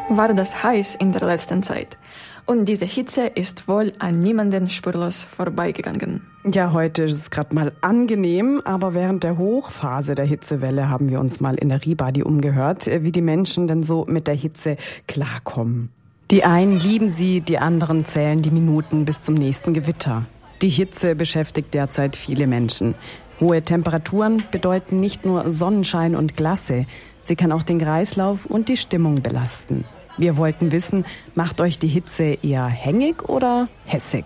war das heiß in der letzten Zeit. Und diese Hitze ist wohl an niemanden spurlos vorbeigegangen. Ja, heute ist es gerade mal angenehm, aber während der Hochphase der Hitzewelle haben wir uns mal in der Ribadi umgehört, wie die Menschen denn so mit der Hitze klarkommen. Die einen lieben sie, die anderen zählen die Minuten bis zum nächsten Gewitter. Die Hitze beschäftigt derzeit viele Menschen. Hohe Temperaturen bedeuten nicht nur Sonnenschein und Glasse, sie kann auch den Kreislauf und die Stimmung belasten. Wir wollten wissen, macht euch die Hitze eher hängig oder hässig?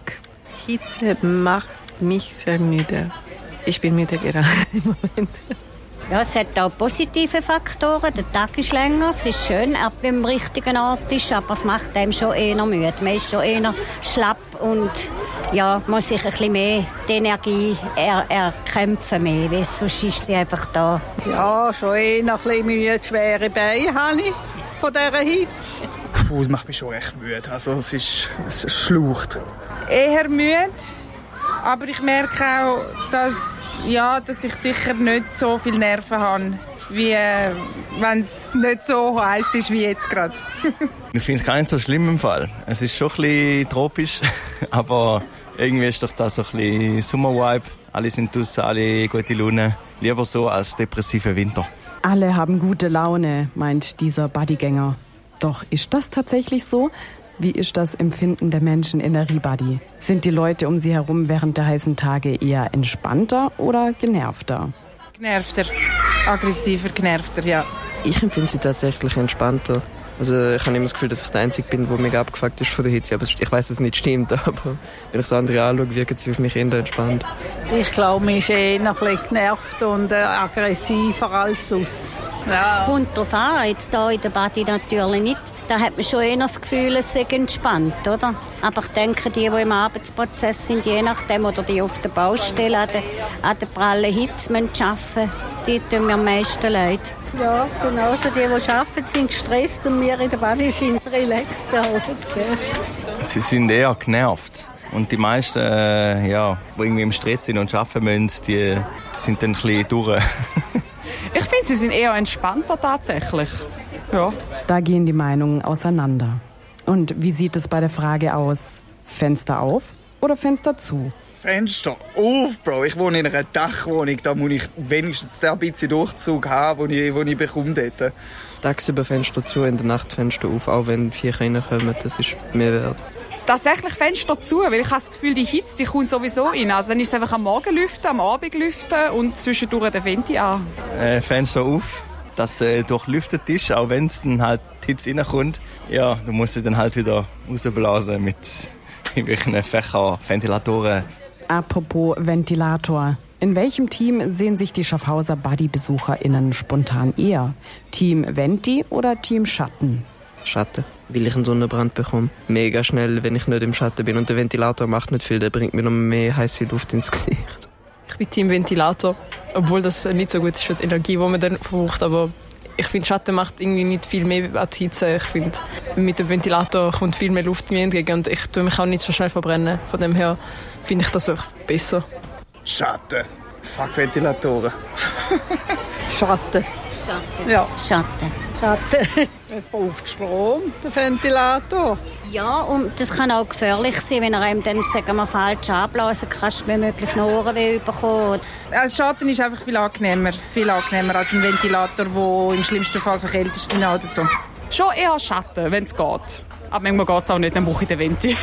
Hitze macht mich sehr müde. Ich bin müde gerade im Moment. Ja, es hat auch positive Faktoren. Der Tag ist länger, es ist schön, ob man am richtigen Ort ist, aber es macht einem schon eher müde. Man ist schon eher schlapp und ja, muss sich ein bisschen mehr die Energie erkämpfen mehr, weil sonst ist sie einfach da. Ja, schon eher ein bisschen müde, schwere Beine habe ich von dieser Hitze. Es macht mich schon echt müde, also es schlaucht. Eher müde. Aber ich merke auch, dass ich sicher nicht so viele Nerven habe, wie wenn es nicht so heiß ist wie jetzt gerade. Ich finde es gar nicht so schlimm im Fall. Es ist schon ein bisschen tropisch, aber irgendwie ist doch da so ein bisschen Sommervibe. Alle sind draussen, alle gute Laune. Lieber so als depressiver Winter. Alle haben gute Laune, meint dieser Bodygänger. Doch ist das tatsächlich so? Wie ist das Empfinden der Menschen in der Ribadi? Sind die Leute um sie herum während der heißen Tage eher entspannter oder genervter? Genervter, aggressiver, genervter, ja. Ich empfinde sie tatsächlich entspannter. Also ich habe immer das Gefühl, dass ich der Einzige bin, der mega abgefuckt ist von der Hitze. Aber ich weiss, dass es nicht stimmt, aber wenn ich so andere anschaue, wirken sie auf mich eher entspannt. Ich glaube, man ist noch ein bisschen genervt und aggressiver als sonst. Ja. Kommt drauf an, jetzt hier in der Badi natürlich nicht. Da hat man schon eher das Gefühl, es sei entspannt, oder? Aber ich denke, die im Arbeitsprozess sind, je nachdem, oder die auf der Baustelle an der prallen Hitze arbeiten müssen, die tun mir am meisten leid. Ja, genau. Die arbeiten, sind gestresst und wir in der Badi sind relaxed. Sie sind eher genervt. Und die meisten, die irgendwie im Stress sind und arbeiten müssen, die sind dann ein bisschen durch. Ich finde, sie sind eher entspannter tatsächlich. Ja. Da gehen die Meinungen auseinander. Und wie sieht es bei der Frage aus? Fenster auf oder Fenster zu? Fenster auf, Bro. Ich wohne in einer Dachwohnung. Da muss ich wenigstens ein bisschen Durchzug haben, den ich bekomme dort. Tagsüber Fenster zu, in der Nacht Fenster auf, auch wenn Viecher reinkommen. Das ist mir wert. Tatsächlich Fenster zu, weil ich habe das Gefühl, die Hitze die kommt sowieso rein. Also dann ist es einfach am Morgen lüften, am Abend lüften und zwischendurch den Venti an. Fenster auf, dass durchlüftet ist, auch wenn es dann halt die Hitze reinkommt. Ja, du musst sie dann halt wieder rausblasen mit irgendwelchen Fächer, Ventilatoren. Apropos Ventilator. In welchem Team sehen sich die Schaffhauser Buddy-BesucherInnen spontan eher? Team Venti oder Team Schatten? Schatten, weil ich einen Sonnenbrand bekomme. Mega schnell, wenn ich nicht im Schatten bin. Und der Ventilator macht nicht viel, der bringt mir noch mehr heiße Luft ins Gesicht. Ich bin Team Ventilator, obwohl das nicht so gut ist für die Energie, die man dann braucht. Aber ich finde, Schatten macht irgendwie nicht viel mehr als die Hitze. Ich finde, mit dem Ventilator kommt viel mehr Luft mir entgegen und ich tue mich auch nicht so schnell verbrennen. Von dem her finde ich das auch besser. Schatten. Fuck Ventilatoren. Schatten. Schatten. Ja. Schatten. Schatten. Er braucht Strom, der Ventilator. Ja, und das kann auch gefährlich sein, wenn er einem dann, sagen wir, falsch anblasen kannst, wenn möglich noch Ohrenweh bekommen. Also Schatten ist einfach viel angenehmer als ein Ventilator, der im schlimmsten Fall verkältet ist oder so. Schon eher Schatten, wenn es geht. Aber manchmal geht es auch nicht, dann brauche ich den Venti.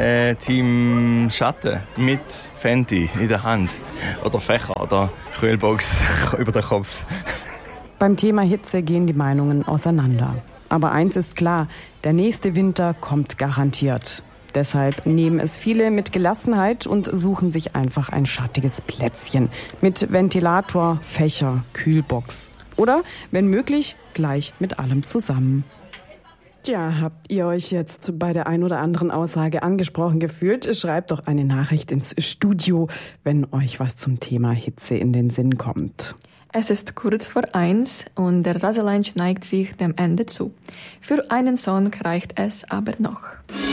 Team Schatten mit Fenty in der Hand. Oder Fächer oder Kühlbox über den Kopf. Beim Thema Hitze gehen die Meinungen auseinander. Aber eins ist klar, der nächste Winter kommt garantiert. Deshalb nehmen es viele mit Gelassenheit und suchen sich einfach ein schattiges Plätzchen mit Ventilator, Fächer, Kühlbox. Oder, wenn möglich, gleich mit allem zusammen. Tja, habt ihr euch jetzt bei der ein oder anderen Aussage angesprochen gefühlt? Schreibt doch eine Nachricht ins Studio, wenn euch was zum Thema Hitze in den Sinn kommt. Es ist kurz vor 1 und der Raseleinch neigt sich dem Ende zu. Für einen Song reicht es aber noch.